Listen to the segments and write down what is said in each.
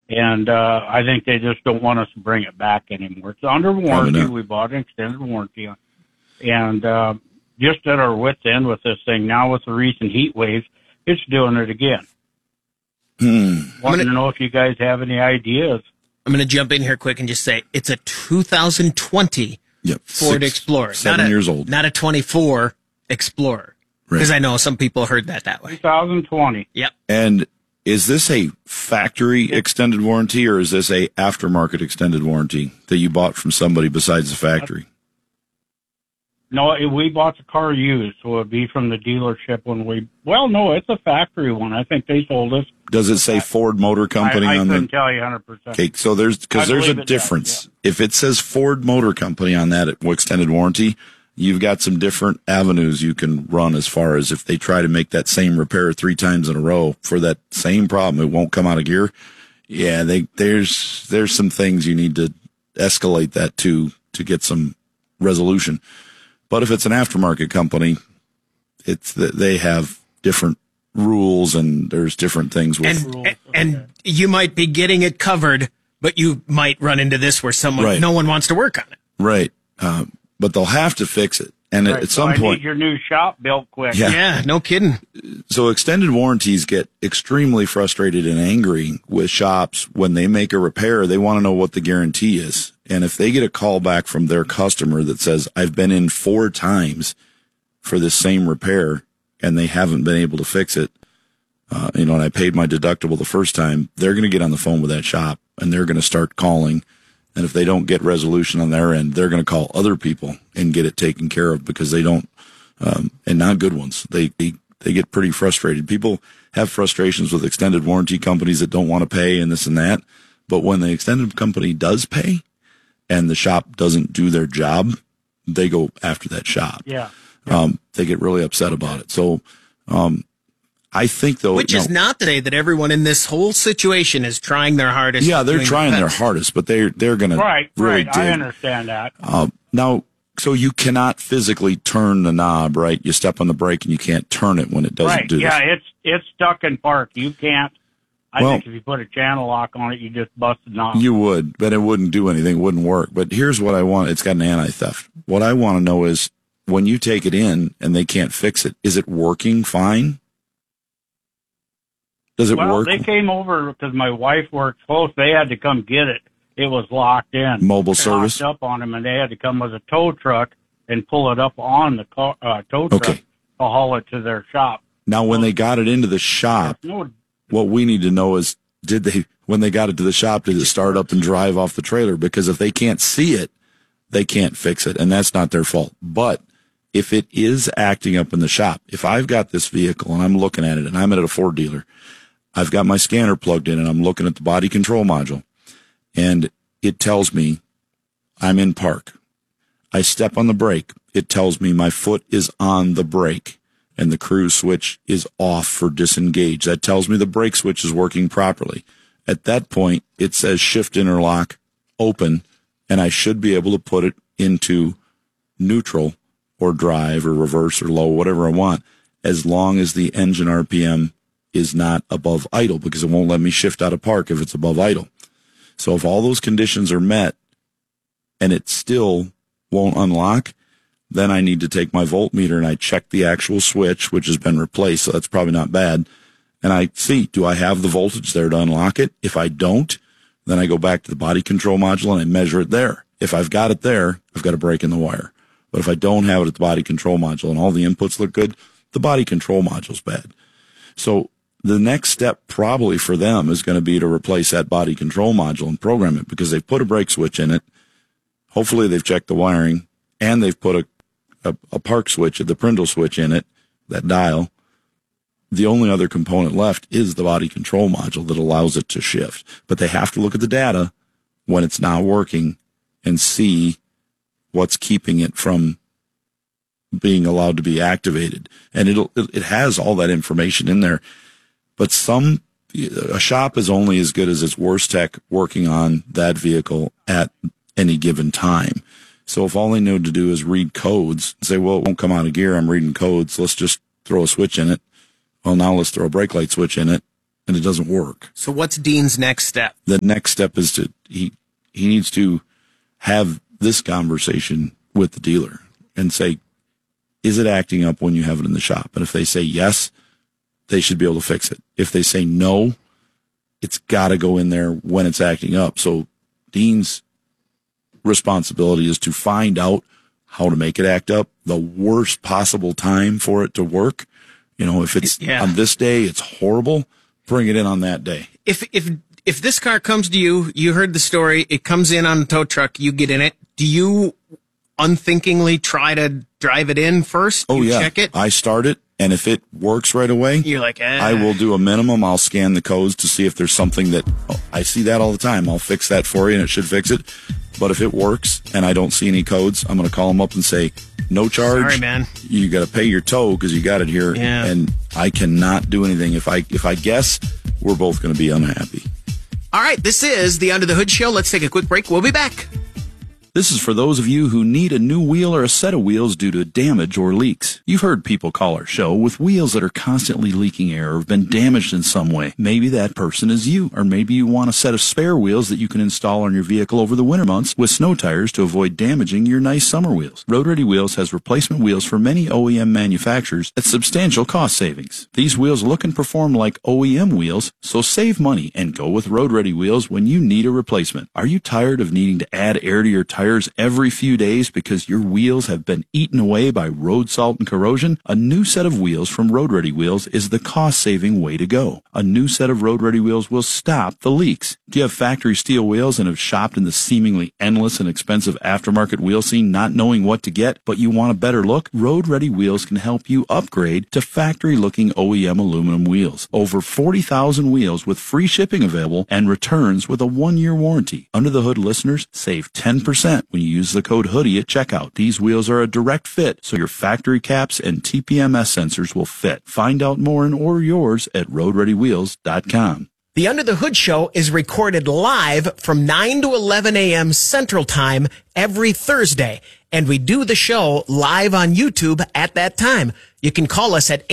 And I think they just don't want us to bring it back anymore. It's under warranty. We bought an extended warranty on, and just at our wit's end with this thing. Now with the recent heat waves, it's doing it again. Wanted to know if you guys have any ideas. I'm going to jump in here quick and just say it's a 2020 Ford Explorer. 7 years old. Not a 24 Explorer. Because I know some people heard that way. 2020. Yep. And is this a factory extended warranty or is this a aftermarket extended warranty that you bought from somebody besides the factory? No, we bought the car used, so it'd be from the dealership no, it's a factory one. I think they sold us. Does it say Ford Motor Company on there? I couldn't tell you 100%. Okay, so there's a difference. Does, yeah. If it says Ford Motor Company on that extended warranty, you've got some different avenues you can run as far as if they try to make that same repair 3 times in a row for that same problem, it won't come out of gear. Yeah, there's some things you need to escalate that to get some resolution. But if it's an aftermarket company, they have different rules and there's different things with and you might be getting it covered, but you might run into this where no one wants to work on it. Right. But they'll have to fix it. And at some point, I need your new shop built quick. Yeah, no kidding. So extended warranties get extremely frustrated and angry with shops when they make a repair. They want to know what the guarantee is. And if they get a call back from their customer that says, I've been in 4 times for this same repair and they haven't been able to fix it, and I paid my deductible the first time, they're going to get on the phone with that shop and they're going to start calling. And if they don't get resolution on their end, they're going to call other people and get it taken care of because they don't, and not good ones. They get pretty frustrated. People have frustrations with extended warranty companies that don't want to pay and this and that. But when the extended company does pay and the shop doesn't do their job, they go after that shop. Yeah. They get really upset about it. So, I think though, which is not to say that everyone in this whole situation is trying their hardest. Yeah, they're trying their hardest, but they're going to really dig. I understand that. Now, so you cannot physically turn the knob, right? You step on the brake and you can't turn it when it doesn't do this. Yeah, it's stuck in park. You can't. I think if you put a channel lock on it, you just bust the knob. You would, but it wouldn't do anything. It wouldn't work. But here's what I want. It's got an anti-theft. What I want to know is when you take it in and they can't fix it, is it working fine? Does it work? They came over because my wife works close. They had to come get it. It was locked in. Mobile service? Locked up on them, and they had to come with a tow truck and pull it up on the tow truck to haul it to their shop. Now, when they got it into the shop, what we need to know is, when they got it to the shop, did it start up and drive off the trailer? Because if they can't see it, they can't fix it, and that's not their fault. But if it is acting up in the shop, if I've got this vehicle and I'm looking at it and I'm at a Ford dealer, I've got my scanner plugged in and I'm looking at the body control module and it tells me I'm in park. I step on the brake. It tells me my foot is on the brake and the cruise switch is off for disengage. That tells me the brake switch is working properly. At that point, it says shift interlock open and I should be able to put it into neutral or drive or reverse or low, whatever I want, as long as the engine RPM is not above idle, because it won't let me shift out of park if it's above idle. So if all those conditions are met and it still won't unlock, then I need to take my voltmeter and I check the actual switch, which has been replaced, so that's probably not bad. And I see, do I have the voltage there to unlock it? If I don't, then I go back to the body control module and I measure it there. If I've got it there, I've got a break in the wire. But if I don't have it at the body control module and all the inputs look good, the body control module's bad. So the next step probably for them is going to be to replace that body control module and program it because they've put a brake switch in it. Hopefully they've checked the wiring and they've put a park switch, the Prindle switch in it, that dial. The only other component left is the body control module that allows it to shift. But they have to look at the data when it's not working and see what's keeping it from being allowed to be activated. And it has all that information in there. But a shop is only as good as its worst tech working on that vehicle at any given time. So if all they know to do is read codes and say, well, it won't come out of gear, I'm reading codes, let's just throw a switch in it. Well, now let's throw a brake light switch in it. and it doesn't work. So what's Dean's next step? The next step is he needs to have this conversation with the dealer and say, is it acting up when you have it in the shop? And if they say yes, they should be able to fix it. If they say no, it's got to go in there when it's acting up. So Dean's responsibility is to find out how to make it act up, the worst possible time for it to work. If it's on this day, it's horrible, bring it in on that day. If this car comes to you, you heard the story, it comes in on the tow truck, you get in it, do you unthinkingly try to drive it in first? Check it? I start it, and if it works right away, you're like, I will do a minimum. I'll scan the codes to see if there's something that, I see that all the time. I'll fix that for you, and it should fix it. But if it works and I don't see any codes, I'm going to call them up and say, no charge. Sorry, man. You got to pay your tow because you got it here. Yeah. And I cannot do anything. If I guess, we're both going to be unhappy. All right, this is the Under the Hood Show. Let's take a quick break. We'll be back. This is for those of you who need a new wheel or a set of wheels due to damage or leaks. You've heard people call our show with wheels that are constantly leaking air or have been damaged in some way. Maybe that person is you, or maybe you want a set of spare wheels that you can install on your vehicle over the winter months with snow tires to avoid damaging your nice summer wheels. Road Ready Wheels has replacement wheels for many OEM manufacturers at substantial cost savings. These wheels look and perform like OEM wheels, so save money and go with Road Ready Wheels when you need a replacement. Are you tired of needing to add air to your tires every few days because your wheels have been eaten away by road salt and corrosion? A new set of wheels from Road Ready Wheels is the cost-saving way to go. A new set of Road Ready Wheels will stop the leaks. Do you have factory steel wheels and have shopped in the seemingly endless and expensive aftermarket wheel scene not knowing what to get, but you want a better look? Road Ready Wheels can help you upgrade to factory-looking OEM aluminum wheels. Over 40,000 wheels with free shipping available and returns with a 1-year warranty. Under the Hood listeners save 10% when you use the code HOODIE at checkout. These wheels are a direct fit, so your factory caps and TPMS sensors will fit. Find out more and order yours at roadreadywheels.com. The Under the Hood Show is recorded live from 9 to 11 a.m. Central Time every Thursday, and we do the show live on YouTube at that time. You can call us at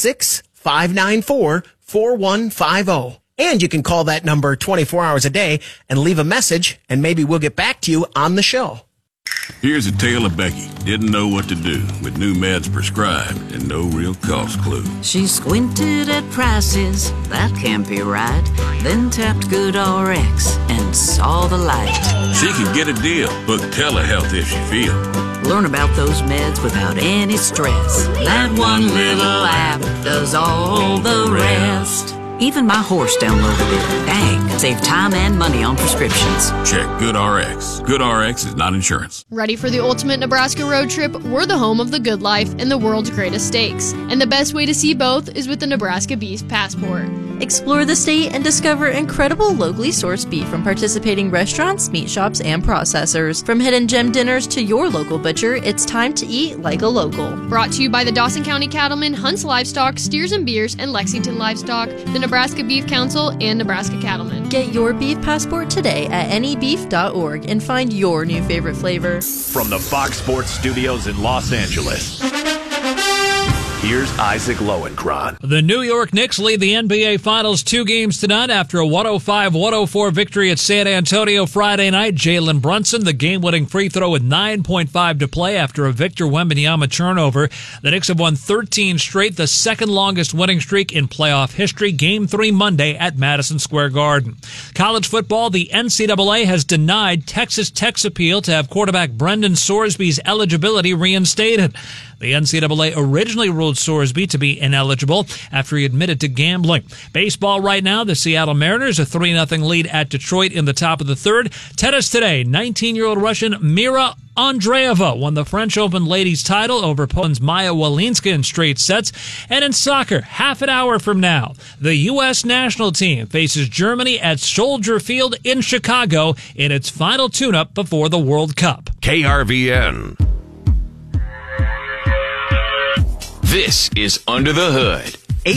866-594-4150. And you can call that number 24 hours a day and leave a message, and maybe we'll get back to you on the show. Here's a tale of Becky. Didn't know what to do with new meds prescribed and no real cost clue. She squinted at prices, that can't be right. Then tapped GoodRx and saw the light. She could get a deal, book telehealth if she feels. Learn about those meds without any stress. That one little app does all the rest. Even my horse downloaded it. Dang, save time and money on prescriptions. Check GoodRx. GoodRx is not insurance. Ready for the ultimate Nebraska road trip? We're the home of the good life and the world's greatest steaks. And the best way to see both is with the Nebraska Beef Passport. Explore the state and discover incredible locally sourced beef from participating restaurants, meat shops, and processors. From hidden gem dinners to your local butcher, it's time to eat like a local. Brought to you by the Dawson County Cattlemen, Hunts Livestock, Steers and Beers, and Lexington Livestock, the Nebraska Beef Council, and Nebraska Cattlemen. Get your beef passport today at anybeef.org and find your new favorite flavor. From the Fox Sports Studios in Los Angeles, here's Isaac Lowenkron. The New York Knicks lead the NBA Finals 2 games tonight after a 105-104 victory at San Antonio Friday night. Jalen Brunson, the game-winning free throw with 9.5 to play after a Victor Wembanyama turnover. The Knicks have won 13 straight, the second longest winning streak in playoff history. Game 3 Monday at Madison Square Garden. College football, the NCAA has denied Texas Tech's appeal to have quarterback Brendan Sorsby's eligibility reinstated. The NCAA originally ruled Sorsby to be ineligible after he admitted to gambling. Baseball right now, the Seattle Mariners a 3-0 lead at Detroit in the top of the third. Tennis today, 19-year-old Russian Mira Andreeva won the French Open ladies title over Poland's Maya Walinska in straight sets. And in soccer, half an hour from now, the U.S. national team faces Germany at Soldier Field in Chicago in its final tune-up before the World Cup. KRVN. This is Under the Hood.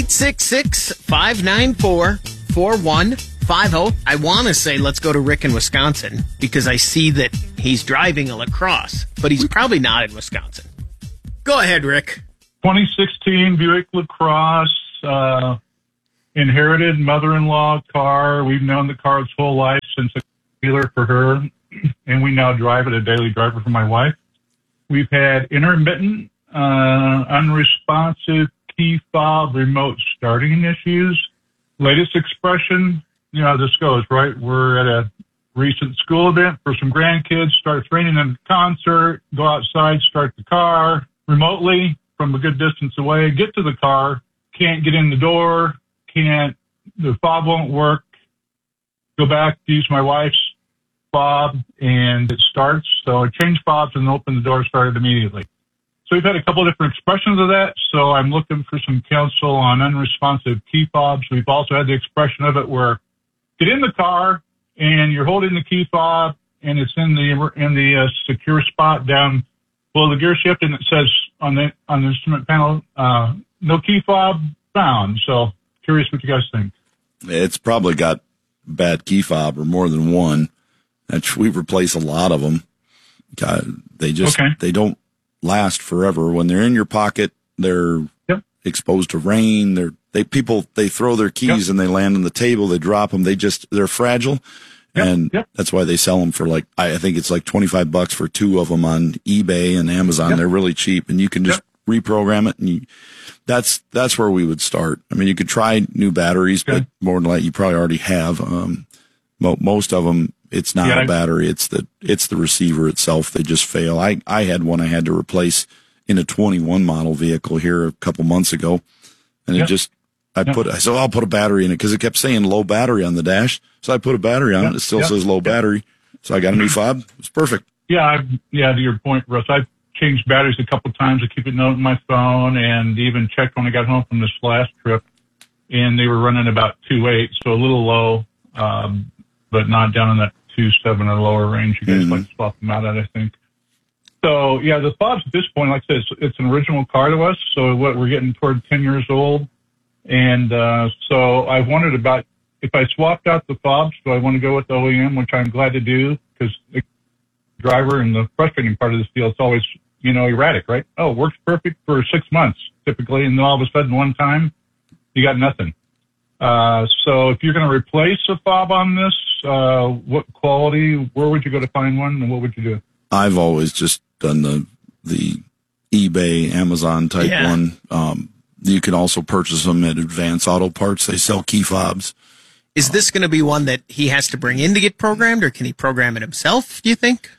866-594-4150. I want to say let's go to Rick in Wisconsin because I see that he's driving a LaCrosse, but he's probably not in Wisconsin. Go ahead, Rick. 2016 Buick LaCrosse, inherited mother-in-law car. We've known the car its whole life since a dealer for her, and we now drive it, a daily driver for my wife. We've had intermittent, unresponsive key fob remote starting issues. Latest expression, you know how this goes, right? We're at a recent school event for some grandkids, starts raining in a concert, go outside, start the car remotely from a good distance away, get to the car, can't get in the door, the fob won't work, go back to use my wife's fob, and it starts. So I changed fobs and opened the door, started immediately. So we've had a couple of different expressions of that. So I'm looking for some counsel on unresponsive key fobs. We've also had the expression of it where get in the car and you're holding the key fob and it's in the secure spot down below the gear shift, and it says on the instrument panel, no key fob found. So curious what you guys think. It's probably got bad key fob or more than one. We replace a lot of them. They don't last forever. When they're in your pocket, they're exposed to rain. They throw their keys and they land on the table. They drop them. They're fragile. And that's why they sell them for I think it's like $25 for 2 of them on eBay and Amazon. They're really cheap, and you can just reprogram it. And that's where we would start. I mean, you could try new batteries, but more than likely you probably already have. Most of them, it's not a battery. It's the receiver itself. They just fail. I had one I had to replace in a 21 model vehicle here a couple months ago, and it just. I said, I'll put a battery in it because it kept saying low battery on the dash. So I put a battery on it. It still says low battery. So I got a new fob. It's perfect. To your point, Russ, I've changed batteries a couple times. I keep a note on my phone and even checked when I got home from this last trip, and they were running about 2.8, so a little low, but not down in that 2.7 or lower range. You guys like to swap them out at, I think. So, the fobs at this point, like I said, it's an original car to us. So we're getting toward 10 years old. And so I wondered about if I swapped out the fobs, do I want to go with the OEM, which I'm glad to do, because the driver and the frustrating part of this deal, it's always, erratic, right? Oh, it works perfect for 6 months typically, and then all of a sudden one time you got nothing. So if you're going to replace a fob on this, what quality, where would you go to find one, and what would you do? I've always just done the eBay, Amazon type one. You can also purchase them at Advance Auto Parts. They sell key fobs. Is this going to be one that he has to bring in to get programmed, or can he program it himself, do you think?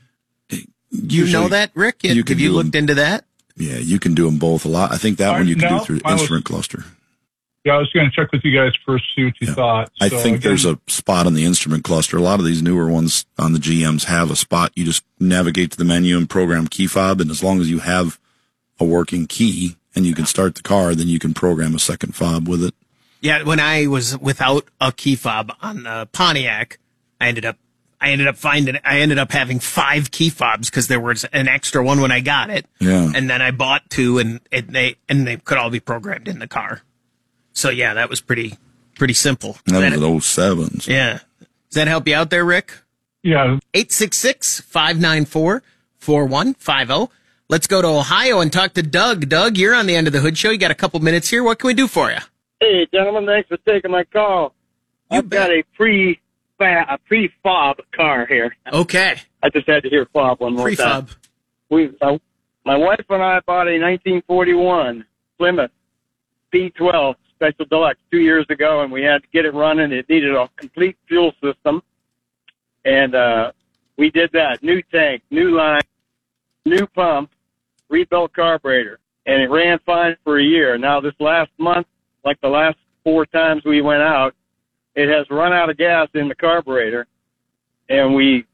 You know that, Rick? Have you looked into that? Yeah, you can do them both a lot. I think that one you can do through Instrument Cluster. Yeah, I was going to check with you guys first, see what you thought. I think there's a spot on the Instrument Cluster. A lot of these newer ones on the GMs have a spot. You just navigate to the menu and program key fob, and as long as you have a working key and you can start the car, then you can program a second fob with it. Yeah, when I was without a key fob on the Pontiac, I ended up having 5 key fobs because there was an extra one when I got it. Yeah. And then I bought 2 and they could all be programmed in the car. So yeah, that was pretty simple. That was 07s. Yeah. Does that help you out there, Rick? Yeah. 866-594-4150. Let's go to Ohio and talk to Doug. Doug, you're on the End of the Hood Show. You got a couple minutes here. What can we do for you? Hey, gentlemen, thanks for taking my call. I've got a pre-fob car here. Okay. I just had to hear fob one more time. Pre-fob. My wife and I bought a 1941 Plymouth P12 Special Deluxe 2 years ago, and we had to get it running. It needed a complete fuel system, and we did that. New tank, new line, new pump, rebuilt carburetor, and it ran fine for a year. Now, this last month, like the last 4 times we went out, it has run out of gas in the carburetor, and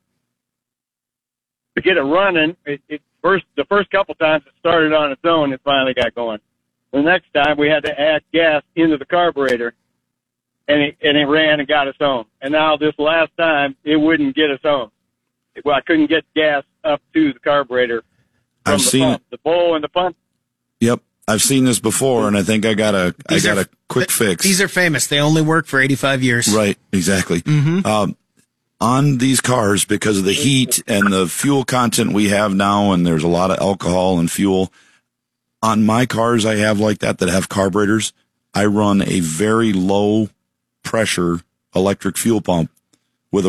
to get it running, the first couple times it started on its own, it finally got going. The next time we had to add gas into the carburetor, and it ran and got its own. And now this last time, it wouldn't get its own. Well, I couldn't get gas up to the carburetor from the pump. The bowl and the pump. Yep. I've seen this before, and I think I got a quick fix. These are famous. They only work for 85 years. Right, exactly. Mm-hmm. On these cars, because of the heat and the fuel content we have now, and there's a lot of alcohol and fuel, on my cars I have like that have carburetors, I run a very low pressure electric fuel pump